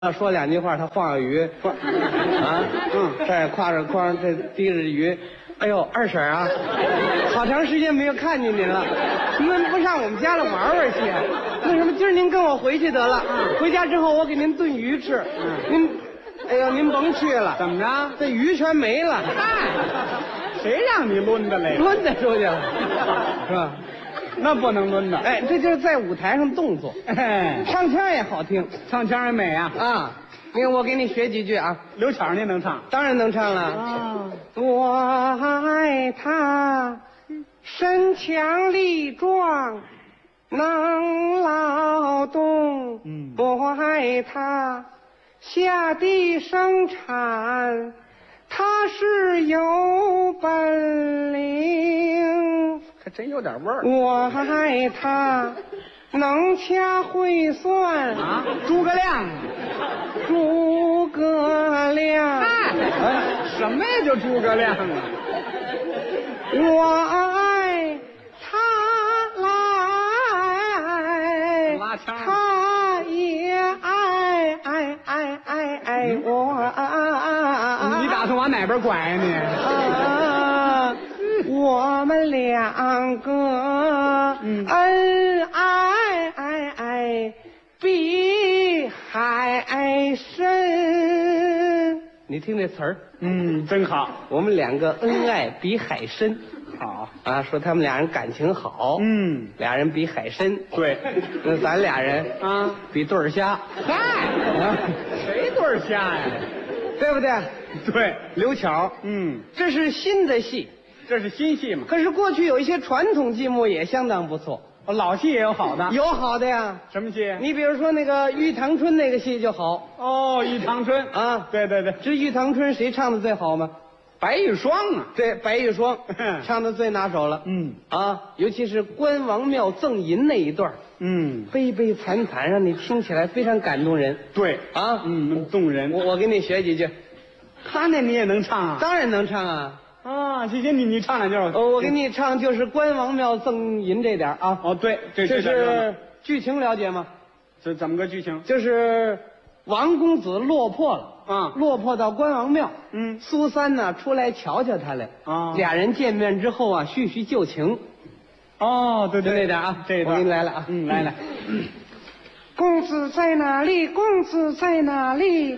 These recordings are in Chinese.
说两句话，他晃悠鱼，啊，这儿挎着筐，这提着鱼，哎呦，二婶啊，好长时间没有看见您了，您不上我们家来玩玩去？那什么，今儿您跟我回去得了，回家之后我给您炖鱼吃，您，哎呦，您甭去了， 怎么着？ 这鱼全没了， 嗨，谁让你抡的来？ 抡得出去了，是吧？ 那不能抡的。 哎，这就是在舞台上动作， 哎， 唱腔也好听唱腔也美啊。 啊。你看，我给你学几句啊。 刘巧您能唱？ 当然能唱了。 啊， 我爱他，身强力壮，能劳动。我爱他，下地生产，他是有本领。 还真有点味儿。 我爱他，能掐会算啊，诸葛亮。 诸葛亮。 哎，什么呀？就诸葛亮啊？ 我爱他来， 拉腔儿他也爱我。 你打算往哪边拐呀你？ 我们两个恩爱比海深。你听这词儿， 真好。 我们两个恩爱比海深。 好啊，说他们俩人感情好，俩人比海深。 对， 那咱俩人啊比对儿虾， 嗨，谁对儿虾呀？ 对不对？ 对， 刘巧，这是新的戏， 这是新戏嘛。 可是过去有一些传统剧目也相当不错， 老戏也有好的。 有好的呀。 什么戏？ 你比如说那个《玉堂春》那个戏就好哦，《玉堂春》 啊。 对对对， 这《玉堂春》谁唱的最好吗？ 白玉霜啊。 对，白玉霜唱的最拿手了。尤其是关王庙赠银那一段，悲悲惨惨，让你听起来非常感动人。 对啊， 动人。 我给你学几句。 他那你也能唱啊？ 当然能唱啊。 啊，谢谢你唱两句。 我给你唱就是关王庙赠银这点啊。 哦，对，这是剧情了解吗？ 这怎么个剧情？ 就是王公子落魄了。落魄到关王庙。苏三呢出来瞧瞧他来。俩人见面之后啊，叙叙旧情。 哦，对对， 就那点啊， 这一段我给你来了啊。 来。 公子在哪里？公子在哪里？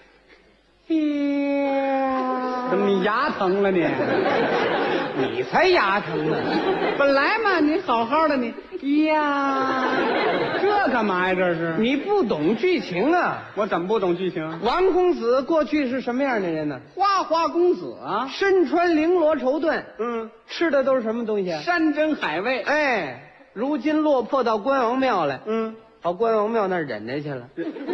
呀！ 怎么你牙疼了你？ 你才牙疼呢！ 本来嘛，你好好的你呀， 这干嘛呀？这是你不懂剧情啊！ 我怎么不懂剧情？ 王公子过去是什么样的人呢？ 花花公子啊， 身穿绫罗绸缎，吃的都是什么东西啊？ 山珍海味。 哎，如今落魄到关王庙来，到关王庙那儿忍着去了。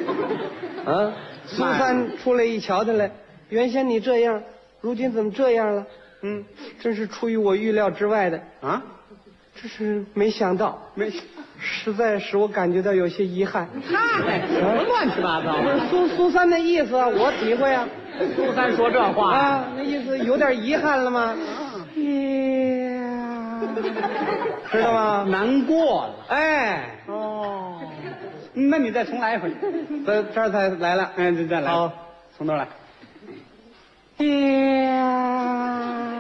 苏三出来一瞧他来，原先你这样，如今怎么这样了？真是出于我预料之外的啊！这是没想到，实在使我感觉到有些遗憾。 嗨，什么乱七八糟的？ 苏三的意思啊，我体会啊。 苏三说这话啊，那意思有点遗憾了吗？知道吗？ 难过了。 哎， 哦，那你再重来一回。 这儿才来了。 再来。好，从头来。 呀。